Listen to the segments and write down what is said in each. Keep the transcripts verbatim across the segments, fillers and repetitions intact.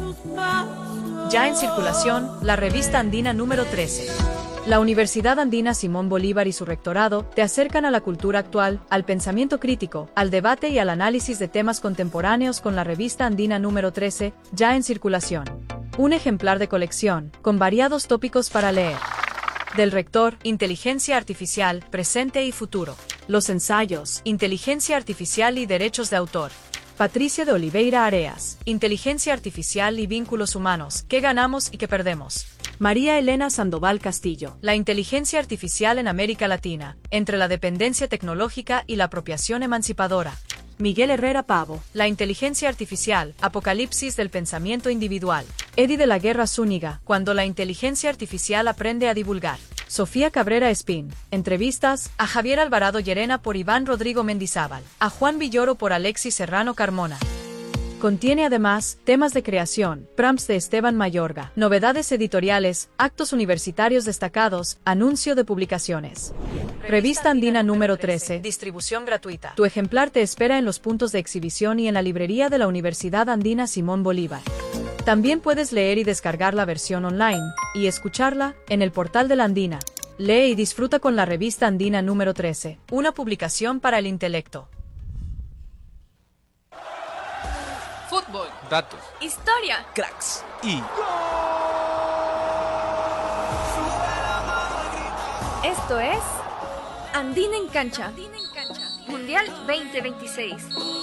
Ya en circulación, la revista andina número trece. La Universidad Andina Simón Bolívar y su rectorado te acercan a la cultura actual, al pensamiento crítico, al debate y al análisis de temas contemporáneos con la revista andina número trece, ya en circulación. Un ejemplar de colección, con variados tópicos para leer. Del rector, Inteligencia Artificial, Presente y Futuro. Los ensayos, Inteligencia Artificial y Derechos de Autor. Patricia de Oliveira Areas, Inteligencia Artificial y Vínculos Humanos, ¿qué ganamos y qué perdemos? María Elena Sandoval Castillo, la inteligencia artificial en América Latina, entre la dependencia tecnológica y la apropiación emancipadora. Miguel Herrera Pavo, la inteligencia artificial, apocalipsis del pensamiento individual. Eddie de la Guerra Zúñiga, cuando la inteligencia artificial aprende a divulgar. Sofía Cabrera Espín, entrevistas a Javier Alvarado Llerena por Iván Rodrigo Mendizábal, a Juan Villoro por Alexis Serrano Carmona. Contiene además temas de creación, prompts de Esteban Mayorga, novedades editoriales, actos universitarios destacados, anuncio de publicaciones. Revista Andina número trece, distribución gratuita. Tu ejemplar te espera en los puntos de exhibición y en la librería de la Universidad Andina Simón Bolívar. También puedes leer y descargar la versión online, y escucharla, en el portal de la Andina. Lee y disfruta con la revista Andina número trece, una publicación para el intelecto. Fútbol, datos, historia, cracks y... Esto es Andina en Cancha, Mundial veinte veintiséis.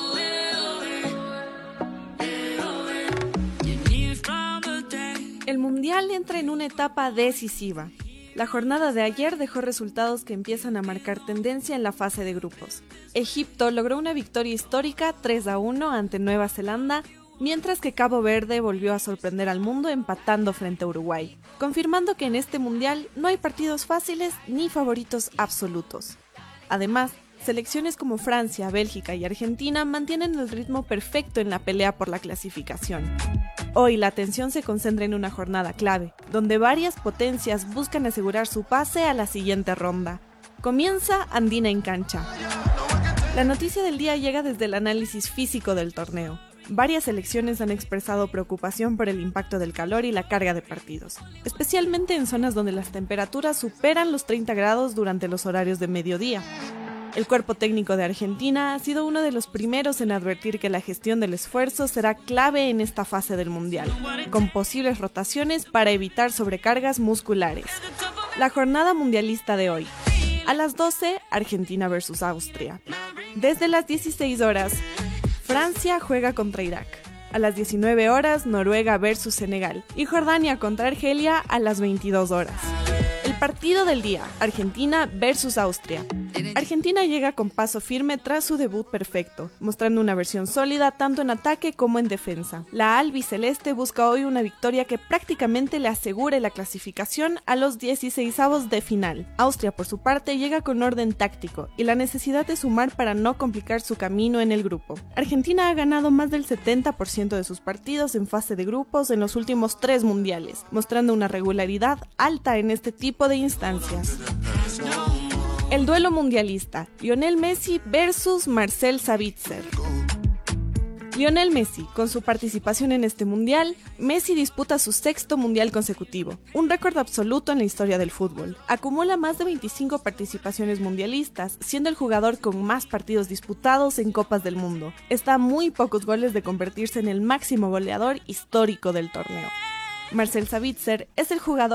El Mundial entra en una etapa decisiva. La jornada de ayer dejó resultados que empiezan a marcar tendencia en la fase de grupos. Egipto logró una victoria histórica tres a uno ante Nueva Zelanda, mientras que Cabo Verde volvió a sorprender al mundo empatando frente a Uruguay, confirmando que en este Mundial no hay partidos fáciles ni favoritos absolutos. Además, selecciones como Francia, Bélgica y Argentina mantienen el ritmo perfecto en la pelea por la clasificación. Hoy la atención se concentra en una jornada clave, donde varias potencias buscan asegurar su pase a la siguiente ronda. Comienza Andina en Cancha. La noticia del día llega desde el análisis físico del torneo. Varias selecciones han expresado preocupación por el impacto del calor y la carga de partidos, especialmente en zonas donde las temperaturas superan los treinta grados durante los horarios de mediodía. El cuerpo técnico de Argentina ha sido uno de los primeros en advertir que la gestión del esfuerzo será clave en esta fase del Mundial, con posibles rotaciones para evitar sobrecargas musculares. La jornada mundialista de hoy. A las doce, Argentina versus Austria. Desde las dieciséis horas, Francia juega contra Irak. A las diecinueve horas, Noruega versus Senegal. Y Jordania contra Argelia a las veintidós horas. El partido del día, Argentina versus Austria. Argentina llega con paso firme tras su debut perfecto, mostrando una versión sólida tanto en ataque como en defensa. La albiceleste busca hoy una victoria que prácticamente le asegure la clasificación a los dieciseisavos de final. Austria, por su parte, llega con orden táctico y la necesidad de sumar para no complicar su camino en el grupo. Argentina ha ganado más del setenta por ciento de sus partidos en fase de grupos en los últimos tres mundiales, mostrando una regularidad alta en este tipo de instancias. El duelo mundialista, Lionel Messi versus Marcel Sabitzer. Lionel Messi, con su participación en este mundial, Messi disputa su sexto mundial consecutivo, un récord absoluto en la historia del fútbol. Acumula más de veinticinco participaciones mundialistas, siendo el jugador con más partidos disputados en Copas del Mundo. Está a muy pocos goles de convertirse en el máximo goleador histórico del torneo. Marcel Sabitzer es el jugador